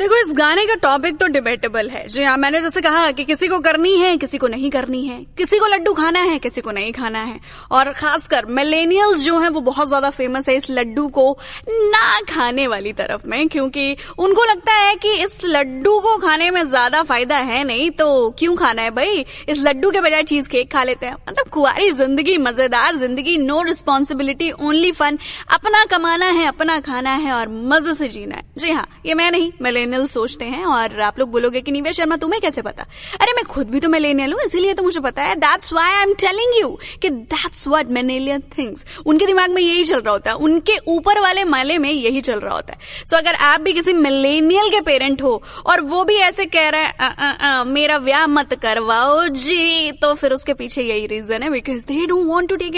देखो, इस गाने का टॉपिक तो डिबेटेबल है। जी हाँ, मैंने जैसे कहा कि किसी को करनी है, किसी को नहीं करनी है, किसी को लड्डू खाना है, किसी को नहीं खाना है। और खासकर मिलेनियल्स जो हैं वो बहुत ज्यादा फेमस है इस लड्डू को ना खाने वाली तरफ में, क्योंकि उनको लगता है कि इस लड्डू को खाने में ज्यादा फायदा है नहीं, तो क्यों खाना है भाई, इस लड्डू के बजाय चीज केक खा लेते हैं। मतलब कुंवारी जिंदगी, मजेदार जिंदगी, नो रिस्पॉन्सिबिलिटी, ओनली फन, अपना कमाना है, अपना खाना है और मजे से जीना है। जी हाँ, ये मैं नहीं, मिलेनियल सोचते हैं। और आप लोग बोलोगे कि निवेश शर्मा तुम्हें कैसे पता? अरे मैं खुद भी तो मिलेनियल हूँ, इसीलिए तो मुझे पता है। That's why I am telling you कि दैट्स व्हाट मिलेनियल थिंक्स। उनके दिमाग में यही चल रहा होता है, उनके ऊपर वाले माले में यही चल रहा होता है। सो अगर आप भी किसी मिलेनियल के पेरेंट हो और वो भी ऐसे कह रहा है मेरा ब्याह मत करवाओ जी, तो फिर उसके पीछे यही रीजन है, because they don't want to take